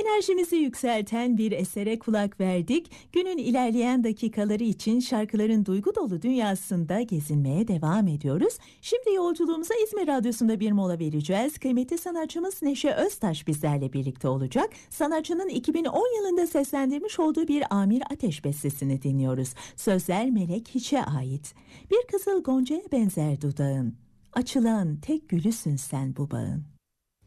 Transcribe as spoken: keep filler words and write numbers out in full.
Enerjimizi yükselten bir esere kulak verdik. Günün ilerleyen dakikaları için şarkıların duygu dolu dünyasında gezinmeye devam ediyoruz. Şimdi yolculuğumuza İzmir Radyosu'nda bir mola vereceğiz. Kıymetli sanatçımız Neşe Öztaş bizlerle birlikte olacak. Sanatçının iki bin on yılında seslendirmiş olduğu bir Amir Ateş bestesini dinliyoruz. Sözler Melek Hiç'e ait. Bir kızıl goncaya benzer dudağın. Açılan tek gülüsün sen bu bağın.